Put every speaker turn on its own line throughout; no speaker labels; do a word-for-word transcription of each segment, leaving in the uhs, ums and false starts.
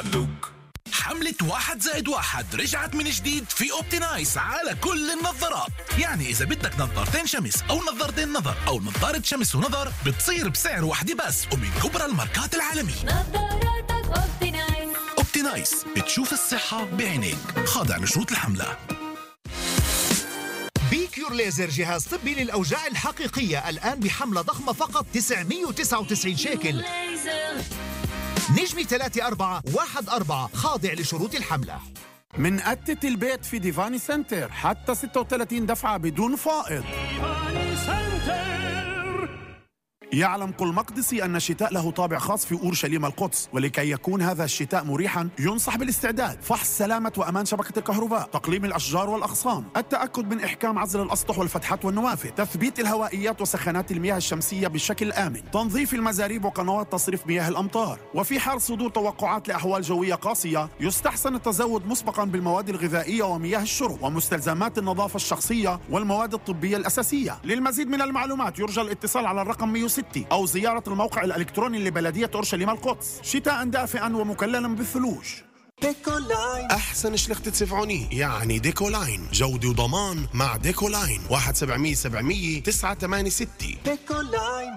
لوك. حملة واحد زائد واحد رجعت من جديد في أوبتينايس على كل النظارات. يعني إذا بدك نظارتين شمس أو نظارتين نظر أو نظارة شمس ونظر بتصير بسعر واحدة بس ومن كبرى الماركات العالمية.
نظاراتك أوبتينايس.
أوبتينايس بتشوف الصحة بعينيك، خاضع لشروط الحملة.
بيكيور ليزر جهاز طبي للأوجاع الحقيقية الآن بحملة ضخمة فقط تسعمية وتسعة وتسعين شيكل. نجمي ثلاثة أربعة واحد أربعة خاضع لشروط الحملة.
من قتة البيت في ديفاني سنتر حتى ستة وثلاثين دفعة بدون فائض. ديفاني سنتر. يعلم كل مقدسي أن الشتاء له طابع خاص في أورشليم القدس، ولكي يكون هذا الشتاء مريحا ينصح بالاستعداد: فحص سلامة وأمان شبكة الكهرباء، تقليم الأشجار والأغصان، التأكد من إحكام عزل الأسطح والفتحات والنوافذ، تثبيت الهوائيات وسخانات المياه الشمسية بشكل آمن، تنظيف المزاريب وقنوات تصريف مياه الأمطار. وفي حال صدور توقعات لأحوال جوية قاسية يستحسن التزود مسبقا بالمواد الغذائية ومياه الشرب ومستلزمات النظافة الشخصية والمواد الطبية الأساسية. للمزيد من المعلومات يرجى الاتصال على الرقم مية وستة أو زيارة الموقع الإلكتروني لبلدية أورشليم القدس. شتاء دافئا ومكللا بالثلوج.
ديكولاين أحسن شلخة سفعوني، يعني ديكولاين جودة وضمان مع ديكولاين. واحد سبعمية سبعمية تسعة ثمانية ستة. ديكولاين.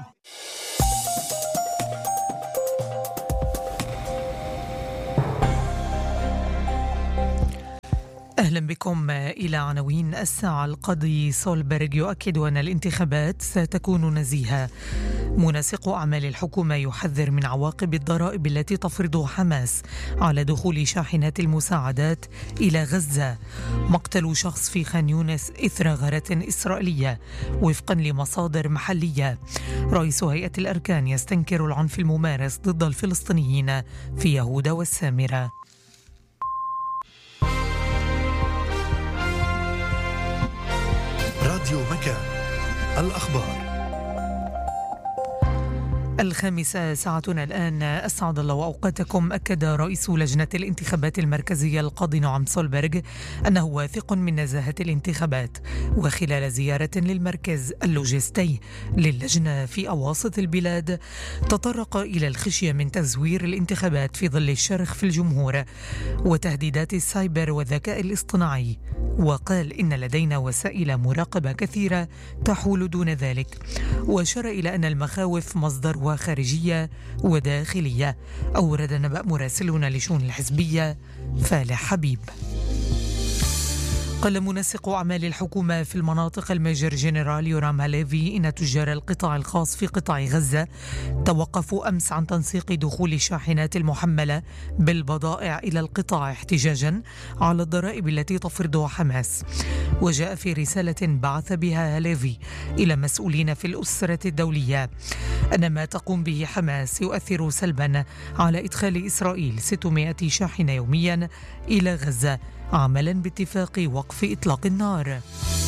أهلا بكم إلى عناوين الساعة. القاضي سولبرغ يؤكد أن الانتخابات ستكون نزيهة. منسق أعمال الحكومة يحذر من عواقب الضرائب التي تفرضها حماس على دخول شاحنات المساعدات إلى غزة. مقتل شخص في خان يونس إثر غارة إسرائيلية وفقا لمصادر محلية. رئيس هيئة الأركان يستنكر العنف الممارس ضد الفلسطينيين في يهودا والسامرة.
راديو مكان، الأخبار.
الخامسة ساعتنا الآن. أسعد الله أوقاتكم. أكد رئيس لجنة الانتخابات المركزية القاضي نعم سولبرغ أنه واثق من نزاهة الانتخابات، وخلال زيارة للمركز اللوجستي للجنة في أواسط البلاد تطرق إلى الخشية من تزوير الانتخابات في ظل الشرخ في الجمهور وتهديدات السايبر والذكاء الاصطناعي، وقال إن لدينا وسائل مراقبة كثيرة تحول دون ذلك، وأشار إلى أن المخاوف مصدر وخارجية وداخلية. أورد نبأ مراسلنا لشؤون الحزبية فالح حبيب. قال منسق أعمال الحكومة في المناطق الميجر جنرال يورام هاليفي إن تجار القطاع الخاص في قطاع غزة توقفوا أمس عن تنسيق دخول الشاحنات المحملة بالبضائع إلى القطاع احتجاجا على الضرائب التي تفرضها حماس. وجاء في رسالة بعث بها هاليفي إلى مسؤولين في الأسرة الدولية أن ما تقوم به حماس يؤثر سلبا على إدخال إسرائيل ستمائة شاحنة يوميا إلى غزة عملا باتفاق وقف إطلاق النار.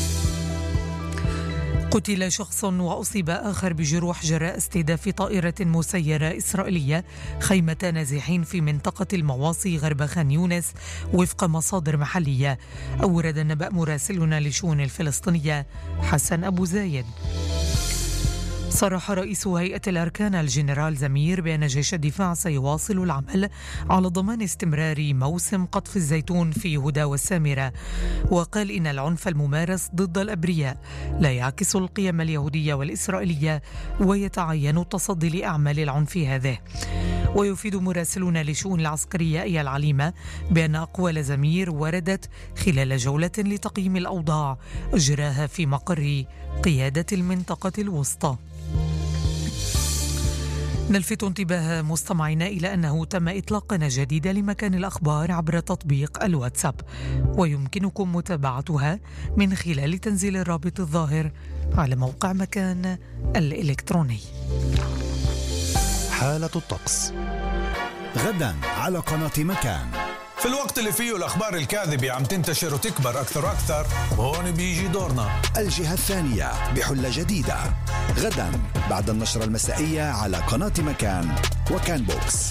قتل شخص وأصيب آخر بجروح جراء استهداف طائرة مسيرة إسرائيلية خيمة نازحين في منطقة المواصي غرب خان يونس وفق مصادر محلية. أورد النبأ مراسلنا لشؤون الفلسطينية حسن أبو زايد. صرح رئيس هيئة الأركان الجنرال زمير بأن جيش الدفاع سيواصل العمل على ضمان استمرار موسم قطف الزيتون في يهودا والسامرة، وقال إن العنف الممارس ضد الأبرياء لا يعكس القيم اليهودية والإسرائيلية ويتعين التصدي لأعمال العنف هذه. ويفيد مراسلون لشؤون العسكرية أي العليمة بأن أقوال زمير وردت خلال جولة لتقييم الأوضاع أجراها في مقر قيادة المنطقة الوسطى. نلفت انتباه مستمعينا إلى أنه تم إطلاق قناة جديدة لمكان الأخبار عبر تطبيق الواتساب، ويمكنكم متابعتها من خلال تنزيل الرابط الظاهر على موقع مكان الإلكتروني.
حالة الطقس
غدا على قناة مكان.
في الوقت اللي فيه الأخبار الكاذبة عم تنتشر وتكبر أكثر وأكثر، هون بيجي دورنا.
الجهة الثانية بحلة جديدة غدا بعد النشرة المسائية على قناة مكان وكان بوكس.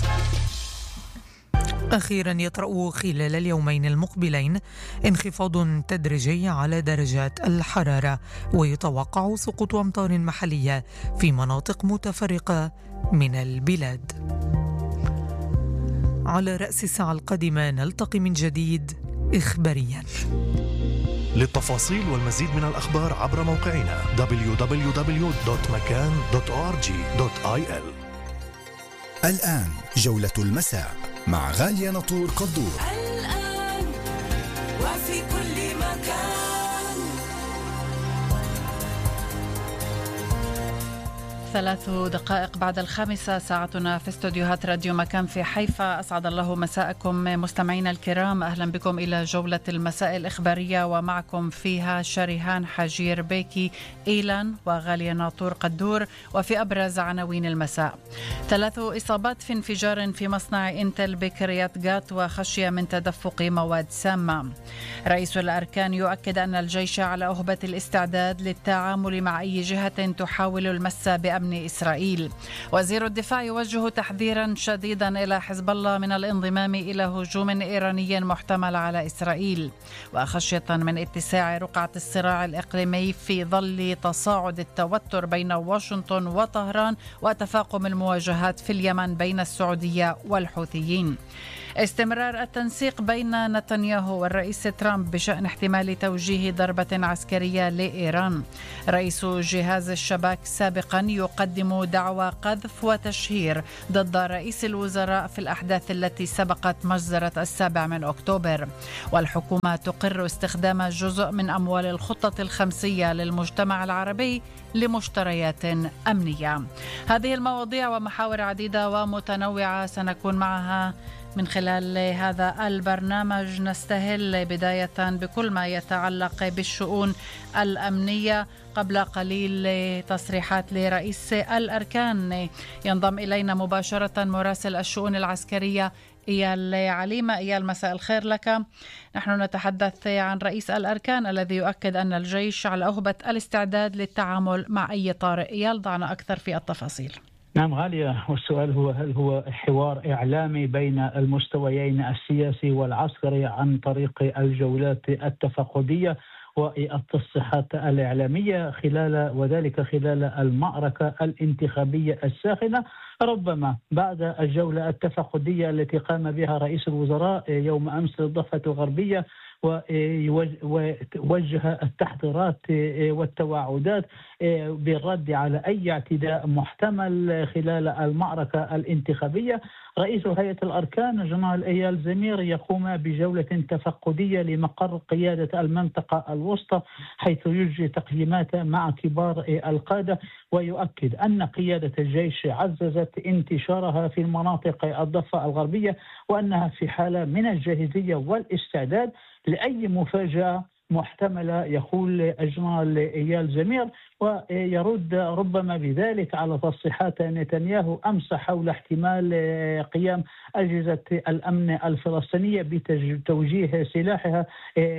أخيرا يطرأ خلال اليومين المقبلين انخفاض تدريجي على درجات الحرارة، ويتوقع سقوط أمطار محلية في مناطق متفرقة من البلاد. على رأس الساعة القادمة نلتقي من جديد إخباريا.
للتفاصيل والمزيد من الأخبار عبر موقعنا دبليو دبليو دبليو دوت مكان دوت أو آر جي دوت آي إل.
الآن جولة المساء مع غالية ناطور قدور.
الآن وفي كل مكان.
ثلاث دقائق بعد الخامسة ساعتنا في استوديوهات راديو مكان في حيفا. أسعد الله مساءكم مستمعينا الكرام، أهلا بكم إلى جولة المساء الإخبارية، ومعكم فيها شريهان حجير بيكي إيلان وغالية ناطور قدور. وفي أبرز عناوين المساء: ثلاث إصابات في انفجار في مصنع إنتل بكريات جات وخشية من تدفق مواد سامة. رئيس الأركان يؤكد أن الجيش على أهبة الاستعداد للتعامل مع أي جهة تحاول المس بأمن إسرائيل. وزير الدفاع يوجه تحذيرا شديدا إلى حزب الله من الانضمام إلى هجوم إيراني محتمل على إسرائيل. وخشية من اتساع رقعة الصراع الإقليمي في ظل تصاعد التوتر بين واشنطن وطهران وتفاقم المواجهات في اليمن بين السعودية والحوثيين. استمرار التنسيق بين نتنياهو والرئيس ترامب بشأن احتمال توجيه ضربة عسكرية لإيران. رئيس جهاز الشباك سابقا يقدم دعوى قذف وتشهير ضد رئيس الوزراء في الأحداث التي سبقت مجزرة السابع من أكتوبر. والحكومة تقر استخدام جزء من أموال الخطة الخمسية للمجتمع العربي لمشتريات أمنية. هذه المواضيع ومحاور عديدة ومتنوعة سنكون معها من خلال هذا البرنامج. نستهل بداية بكل ما يتعلق بالشؤون الأمنية. قبل قليل تصريحات لرئيس الأركان. ينضم إلينا مباشرة مراسل الشؤون العسكرية إيال عليمة. إيال، مساء الخير لك. نحن نتحدث عن رئيس الأركان الذي يؤكد أن الجيش على أهبة الاستعداد للتعامل مع أي طارئ. إيال، ضعنا أكثر في التفاصيل.
نعم غالية، والسؤال هو هل هو حوار إعلامي بين المستويين السياسي والعسكري عن طريق الجولات التفقدية والتصريحات الإعلامية خلال وذلك خلال المعركة الانتخابية الساخنة، ربما بعد الجولة التفقدية التي قام بها رئيس الوزراء يوم أمس للضفة الغربية ووجه التحذيرات والتوعدات بالرد على أي اعتداء محتمل خلال المعركة الانتخابية. رئيس هيئة الأركان جنرال إيال زمير يقوم بجولة تفقدية لمقر قيادة المنطقة الوسطى، حيث يجري تقييمات مع كبار القادة، ويؤكد أن قيادة الجيش عززت انتشارها في المناطق الضفة الغربية، وأنها في حالة من الجاهزية والاستعداد لأي مفاجأة محتملة، يقول الجنرال إيال زمير. ويرد ربما بذلك على تصريحات نتنياهو أمس حول احتمال قيام أجهزة الأمن الفلسطينية بتوجيه سلاحها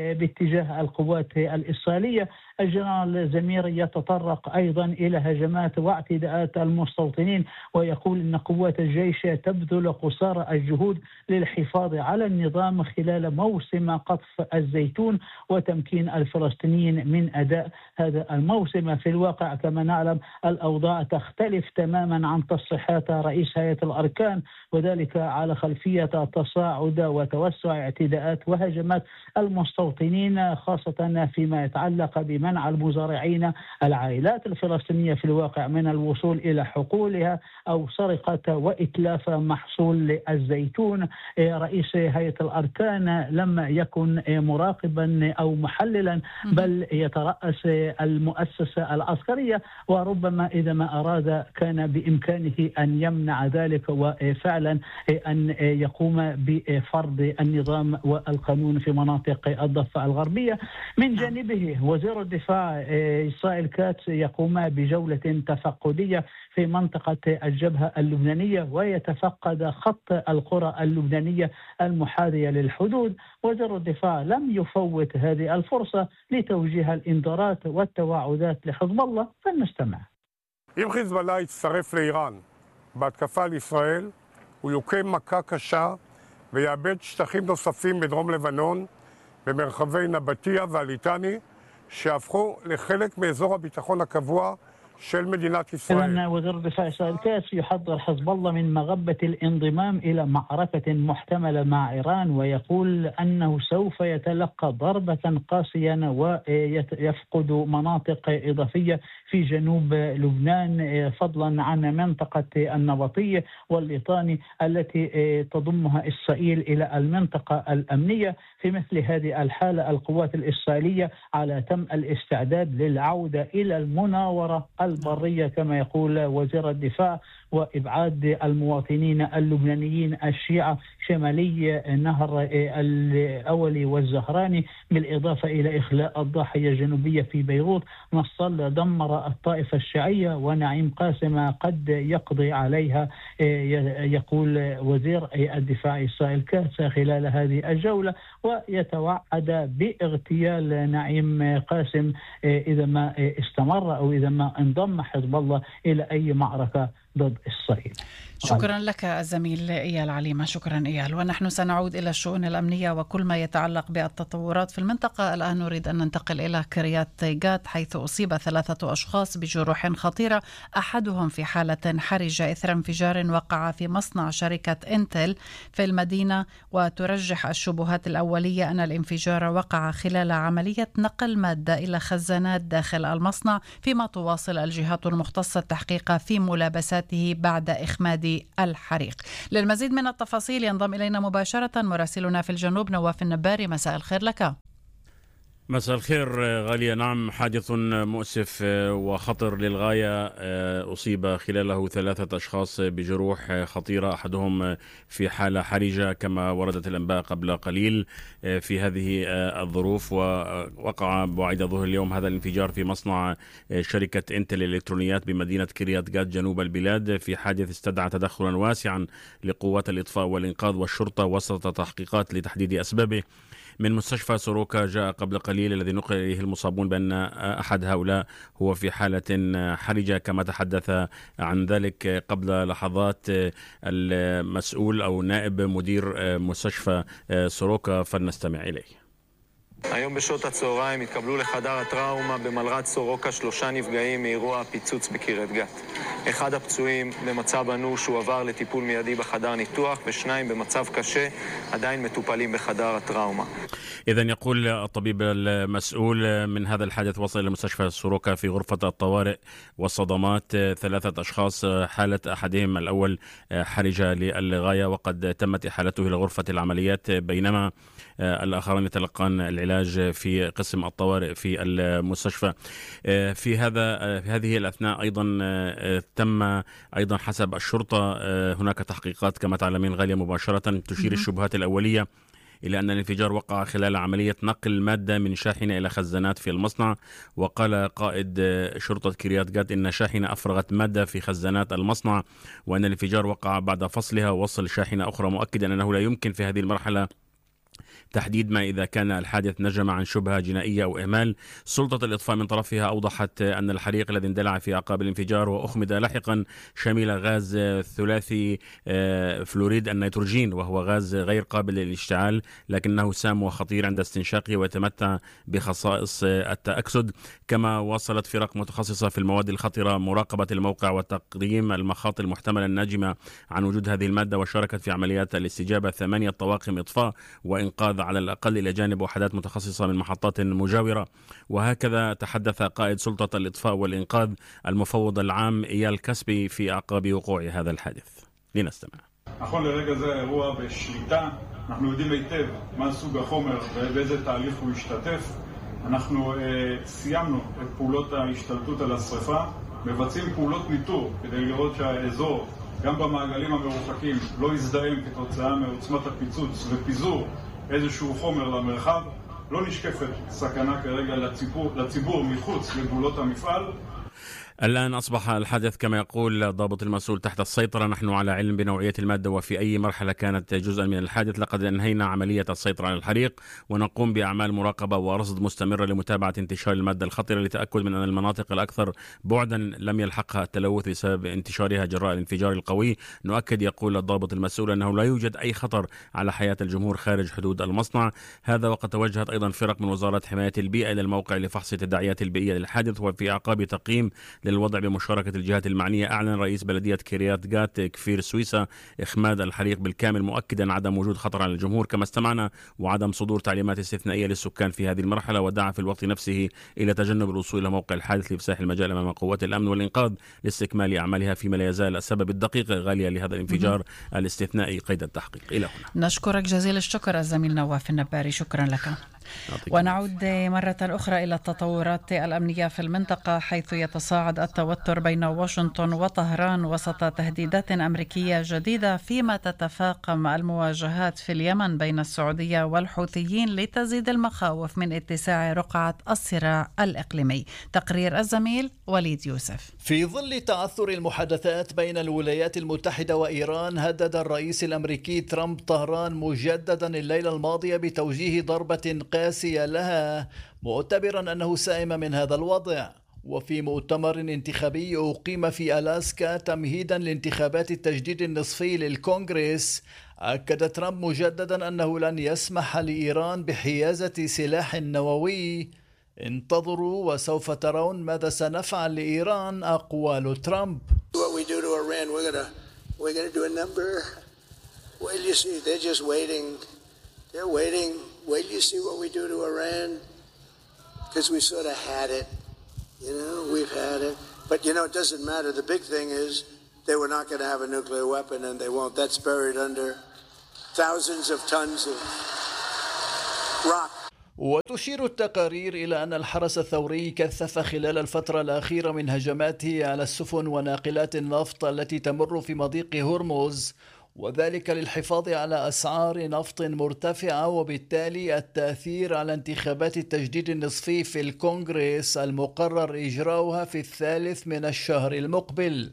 باتجاه القوات الإسرائيلية. الجنرال زمير يتطرق أيضا إلى هجمات واعتداءات المستوطنين، ويقول أن قوات الجيش تبذل قصارى الجهود للحفاظ على النظام خلال موسم قطف الزيتون وتمكين الفلسطينيين من أداء هذا الموسم. في الواقع كما نعلم الأوضاع تختلف تماما عن تصريحات رئيس هيئة الأركان، وذلك على خلفية تصاعد وتوسع اعتداءات وهجمات المستوطنين، خاصة فيما يتعلق بمنع المزارعين العائلات الفلسطينية في الواقع من الوصول إلى حقولها أو سرقة وإتلاف محصول الزيتون. رئيس هيئة الأركان لم يكن مراقبا أو محللا، بل يترأس المؤسسة العسكرية، وربما إذا ما أراد كان بإمكانه أن يمنع ذلك وفعلا أن يقوم بفرض النظام والقانون في مناطق الضفة الغربية. من جانبه وزير الدفاع إسرائيل كاتس يقوم بجولة تفقدية في منطقة الجبهة اللبنانية ويتفقد خط القرى اللبنانية المحاذية للحدود. وزير الدفاع لم يفوت هذه الفرصة لتوجيه الإنذارات والتوعدات لحزب الله، فلنستمع.
אם חיזבאללה יצטרף לאיראן בהתקפה על ישראל, הוא יוכה מכה קשה ויאבד שטחים נוספים בדרום לבנון, במרחבי נבטיה והליטני, שהפכו לחלק מאזור הביטחון הקבוע של מדינת ישראל.
إذن وزير الدفاع إسرائيل كاس يحذر حزب الله من مغبة الانضمام إلى معركة محتملة مع إيران، ويقول أنه سوف يتلقى ضربة قاسية ويفقد مناطق إضافية في جنوب لبنان، فضلا عن منطقة النبطية والليطاني التي تضمها إسرائيل إلى المنطقة الأمنية. في مثل هذه الحالة القوات الإسرائيلية على تم الاستعداد للعودة إلى المناورة البرية كما يقول وزير الدفاع، وإبعاد المواطنين اللبنانيين الشيعة شمالي نهر الأولي والزهراني، بالإضافة إلى إخلاء الضاحية الجنوبية في بيروت. نصر دمر الطائفة الشيعية ونعيم قاسم قد يقضي عليها، يقول وزير الدفاع إسرائيل كاس خلال هذه الجولة، ويتوعد باغتيال نعيم قاسم إذا ما استمر أو إذا ما انضم حزب الله إلى أي معركة ضد إسرائيل.
شكرا لك الزميل إيال عليمة. شكرا إيال. ونحن سنعود إلى الشؤون الأمنية وكل ما يتعلق بالتطورات في المنطقة. الآن نريد أن ننتقل إلى كريات جات، حيث أصيب ثلاثة أشخاص بجروح خطيرة، أحدهم في حالة حرجة إثر انفجار وقع في مصنع شركة إنتل في المدينة. وترجح الشبهات الأولية أن الانفجار وقع خلال عملية نقل مادة إلى خزانات داخل المصنع، فيما تواصل الجهات المختصة التحقيق في ملابساته بعد إخماد الحريق. للمزيد من التفاصيل ينضم إلينا مباشرة مراسلنا في الجنوب نواف النباري. مساء الخير لك.
مساء الخير غالية. نعم، حادث مؤسف وخطر للغاية، أصيب خلاله ثلاثة أشخاص بجروح خطيرة، أحدهم في حالة حرجة كما وردت الأنباء قبل قليل. في هذه الظروف ووقع بعد ظهر اليوم هذا الانفجار في مصنع شركة إنتل الإلكترونيات بمدينة كريات جات جنوب البلاد، في حادث استدعى تدخلا واسعا لقوات الإطفاء والإنقاذ والشرطة وسط تحقيقات لتحديد أسبابه. من مستشفى سوروكا جاء قبل قليل الذي نقل إليه المصابون بأن أحد هؤلاء هو في حالة حرجة، كما تحدث عن ذلك قبل لحظات المسؤول أو نائب מודיר מustashfa סורוקה. فلنستمع إليه.
היום בשעות הצהריים התקבלו לחדר הטראומה במלר"ד סורוקה שלושה נפגעים מאירוע הפיצוץ בקריית גת. אחד הפצועים במצב אנוש הועבר לטיפול מיידי בחדר ניתוח, ושניים במצב קשה עדיין מטופלים בחדר הטראומה.
إذن يقول الطبيب المسؤول من هذا الحادث وصل إلى مستشفى سوروكا في غرفة الطوارئ والصدمات ثلاثة أشخاص، حالة أحدهم الأول حرجة للغاية وقد تمت إحالته إلى غرفة العمليات، بينما الآخرين يتلقان العلاج في قسم الطوارئ في المستشفى. في هذا في هذه الأثناء أيضا تم أيضا حسب الشرطة هناك تحقيقات كما تعلمين غالية مباشرة تشير الشبهات الأولية إلى أن الانفجار وقع خلال عملية نقل مادة من شاحنة إلى خزانات في المصنع. وقال قائد شرطة كريات جات إن شاحنة أفرغت مادة في خزانات المصنع، وأن الانفجار وقع بعد فصلها ووصل شاحنة أخرى، مؤكدا أنه لا يمكن في هذه المرحلة تحديد ما إذا كان الحادث نجم عن شبهة جنائية أو إهمال. سلطة الإطفاء من طرفها أوضحت أن الحريق الذي اندلع في أعقاب الانفجار وأخمد لاحقا شمل غاز ثلاثي فلوريد النيتروجين، وهو غاز غير قابل للاشتعال لكنه سام وخطير عند استنشاقه ويتمتع بخصائص التأكسد. كما واصلت فرق متخصصة في المواد الخطرة مراقبة الموقع وتقديم المخاطر المحتملة الناجمة عن وجود هذه المادة، وشاركت في عمليات الاستجابة ثمانية طواقم إطفاء وإنقاذ على الأقل إلى جانب وحدات متخصصة من محطات مجاورة. وهكذا تحدث قائد سلطة الإطفاء والإنقاذ المفوض العام إيال كسبي في أعقاب وقوع هذا الحادث. لنستمع.
נכון לרגע זה האירוע בשליטה, אנחנו יודעים היטב מה סוג החומר ובאיזה תהליך הוא השתתף. אנחנו אה, סיימנו את פעולות ההשתלטות על השריפה, מבצעים פעולות ניטור כדי לראות שהאזור גם במעגלים המרוחקים לא יזדהם כתוצאה מעוצמת הפיצוץ ופיזור איזשהו חומר למרחב. לא נשקפת סכנה כרגע לציבור, לציבור מחוץ לגבולות המפעל.
الآن أصبح الحادث كما يقول ضابط المسؤول تحت السيطرة. نحن على علم بنوعية المادة وفي أي مرحلة كانت جزءا من الحادث. لقد أنهينا عملية السيطرة على الحريق ونقوم بأعمال مراقبة ورصد مستمرة لمتابعة انتشار المادة الخطرة لتأكد من أن المناطق الأكثر بعدا لم يلحقها التلوث بسبب انتشارها جراء الانفجار القوي. نؤكد يقول الضابط المسؤول أنه لا يوجد أي خطر على حياة الجمهور خارج حدود المصنع. هذا وقد توجهت أيضا فرق من وزارة حماية البيئة إلى الموقع لفحص التداعيات البيئية للحادث، وفي أعقاب تقييم للوضع بمشاركة الجهات المعنية. أعلن رئيس بلدية كريات جات كفير سويسا إخماد الحريق بالكامل، مؤكدا عدم وجود خطر على الجمهور كما استمعنا، وعدم صدور تعليمات استثنائية للسكان في هذه المرحلة. ودعا في الوقت نفسه إلى تجنب الوصول إلى موقع الحادث لإفساح المجال أمام قوات الأمن والإنقاذ لاستكمال أعمالها، فيما لا يزال السبب الدقيق غالية لهذا الانفجار الاستثنائي قيد التحقيق. إلى هنا
نشكرك جزيل الشكر الزميل نواف النباري، شكرا لك. ونعود مرة أخرى إلى التطورات الأمنية في المنطقة، حيث يتصاعد التوتر بين واشنطن وطهران وسط تهديدات أمريكية جديدة، فيما تتفاقم المواجهات في اليمن بين السعودية والحوثيين لتزيد المخاوف من اتساع رقعة الصراع الإقليمي. تقرير الزميل وليد يوسف.
في ظل تعثر المحادثات بين الولايات المتحدة وإيران، هدد الرئيس الأمريكي ترامب طهران مجددا الليلة الماضية بتوجيه ضربة قاسية لها، معتبرا أنه سائم من هذا الوضع. وفي مؤتمر انتخابي أقيم في ألاسكا تمهيدا لانتخابات التجديد النصفي للكونغرس، أكد ترامب مجددا أنه لن يسمح لإيران بحيازة سلاح نووي. انتظروا وسوف ترون ماذا سنفعل لإيران، أقوال ترامب.
They're waiting. Wait till you see what we do to Iran, because we sort of had it. You know, we've had it. But, you know, it doesn't matter. The big thing is they were not going to have a nuclear weapon, and they won't. That's buried under thousands of tons of rock.
وتشير التقارير إلى أن الحرس الثوري كثف خلال الفترة الأخيرة من هجماته على السفن وناقلات النفط التي تمر في مضيق هرمز، وذلك للحفاظ على أسعار نفط مرتفعة، وبالتالي التأثير على انتخابات التجديد النصفي في الكونغرس المقرر إجراؤها في الثالث من الشهر المقبل.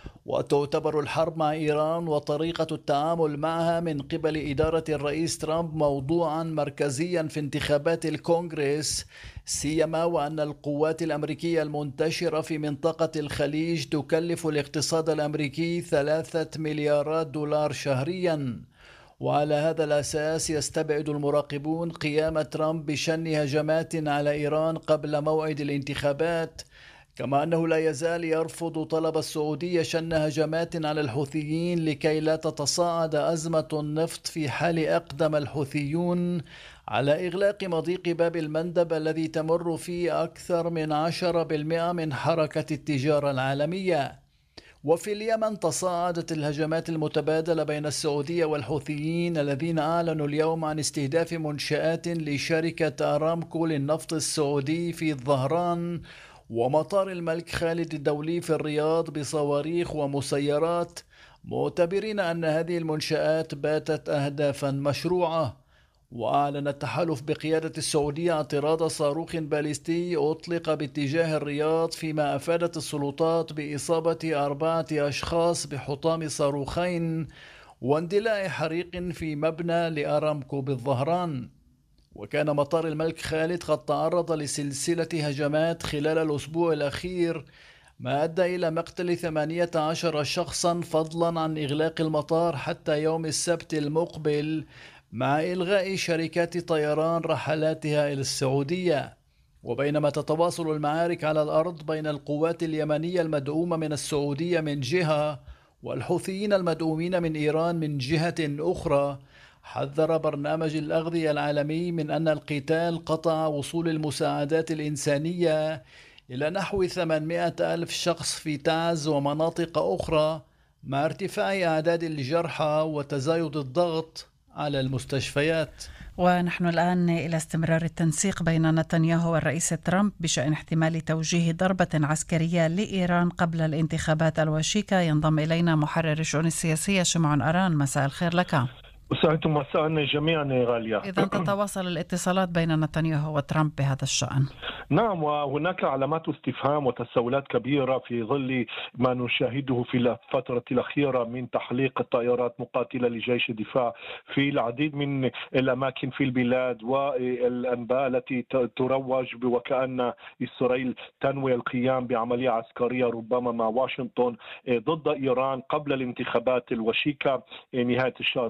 وتعتبر الحرب مع إيران وطريقة التعامل معها من قبل إدارة الرئيس ترامب موضوعا مركزيا في انتخابات الكونغرس، سيما وأن القوات الأمريكية المنتشرة في منطقة الخليج تكلف الاقتصاد الأمريكي ثلاثة مليارات دولار شهريا. وعلى هذا الأساس يستبعد المراقبون قيام ترامب بشن هجمات على إيران قبل موعد الانتخابات، كما أنه لا يزال يرفض طلب السعودية شن هجمات على الحوثيين لكي لا تتصاعد أزمة النفط، في حال أقدم الحوثيون على إغلاق مضيق باب المندب الذي تمر فيه أكثر من عشرة بالمئة من حركة التجارة العالمية. وفي اليمن تصاعدت الهجمات المتبادلة بين السعودية والحوثيين الذين أعلنوا اليوم عن استهداف منشآت لشركة أرامكو للنفط السعودي في الظهران ومطار الملك خالد الدولي في الرياض بصواريخ ومسيرات، معتبرين أن هذه المنشآت باتت أهدافا مشروعة. وأعلن التحالف بقيادة السعودية اعتراض صاروخ باليستي أطلق باتجاه الرياض، فيما أفادت السلطات بإصابة أربعة أشخاص بحطام صاروخين واندلاع حريق في مبنى لأرامكو بالظهران. وكان مطار الملك خالد قد تعرض لسلسلة هجمات خلال الأسبوع الأخير، ما أدى إلى مقتل ثمانية عشر شخصا، فضلا عن إغلاق المطار حتى يوم السبت المقبل، مع إلغاء شركات طيران رحلاتها إلى السعودية. وبينما تتواصل المعارك على الأرض بين القوات اليمنية المدعومة من السعودية من جهة والحوثيين المدعومين من إيران من جهة أخرى، حذر برنامج الأغذية العالمي من أن القتال قطع وصول المساعدات الإنسانية إلى نحو ثمانمائة ألف شخص في تعز ومناطق أخرى، مع ارتفاع أعداد الجرحى وتزايد الضغط على المستشفيات.
ونحن الآن إلى استمرار التنسيق بين نتنياهو والرئيس ترامب بشأن احتمال توجيه ضربة عسكرية لإيران قبل الانتخابات الوشيكة. ينضم إلينا محرر الشؤون السياسية شمعون أران. مساء الخير لك.
مساءكم مساء جميعا غالية.
إذا تتواصل الاتصالات بين نتنياهو وترامب بهذا الشأن؟
نعم، وهناك علامات استفهام وتساؤلات كبيرة في ظل ما نشاهده في الفترة الأخيرة من تحليق الطائرات مقاتلة لجيش الدفاع في العديد من الأماكن في البلاد، والأنباء التي تروج وكأن إسرائيل تنوي القيام بعملية عسكرية ربما مع واشنطن ضد إيران قبل الانتخابات الوشيكة نهاية الشهر الجاري.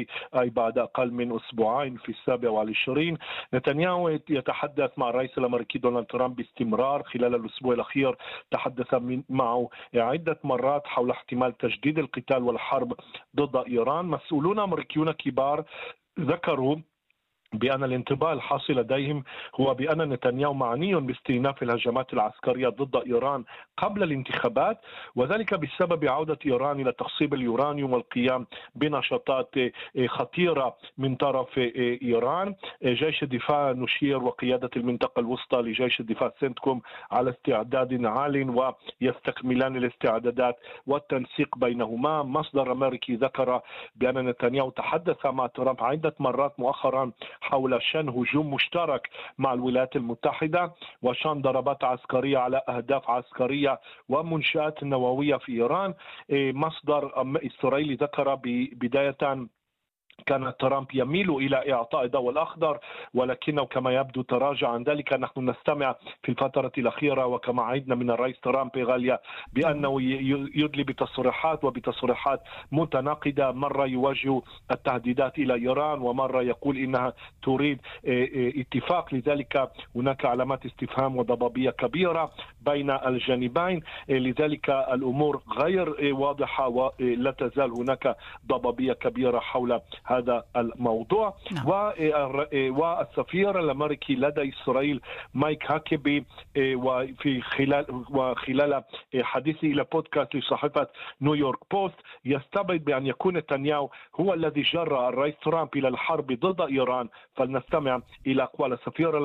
السوري أي بعد أقل من أسبوعين في السابع والعشرين. نتنياهو يتحدث مع الرئيس الأمريكي دونالد ترامب باستمرار. خلال الأسبوع الأخير تحدث معه عدة مرات حول احتمال تجديد القتال والحرب ضد إيران. مسؤولون أمريكيون كبار ذكروا بأن الانطباع الحاصل لديهم هو بأن نتنياهو معني باستئناف الهجمات العسكرية ضد إيران قبل الانتخابات، وذلك بسبب عودة إيران إلى تخصيب اليورانيوم والقيام بنشاطات خطيرة من طرف إيران. جيش الدفاع نشير وقيادة المنطقة الوسطى لجيش الدفاع سنتكوم على استعداد عال ويستكملان الاستعدادات والتنسيق بينهما. مصدر أمريكي ذكر بأن نتنياهو تحدث مع ترامب عدة مرات مؤخرا حول شن هجوم مشترك مع الولايات المتحدة وشن ضربات عسكرية على أهداف عسكرية ومنشآت نووية في إيران. مصدر إسرائيلي ذكر بداية كان ترامب يميل إلى إعطاء الضوء الأخضر، ولكنه كما يبدو تراجع عن ذلك. نحن نستمع في الفترة الأخيرة وكما عدنا من الرئيس ترامب غاليا بأنه يدلي بتصريحات وبتصريحات متناقضة. مرة يوجه التهديدات إلى إيران ومرة يقول إنها تريد اتفاق. لذلك هناك علامات استفهام وضبابية كبيرة بين الجانبين، لذلك الأمور غير واضحة ولا تزال هناك ضبابية كبيرة حول هذا الموضوع. نعم. والسفير الأمريكي لدى إسرائيل مايك هاكبي وفي خلال وخلال حديثه إلى بودكاست لصحيفة نيويورك بوست يستبعد بأن يكون نتنياهو هو الذي جرى الرئيس ترامب إلى الحرب ضد إيران. فلنستمع إلى أقوال السفير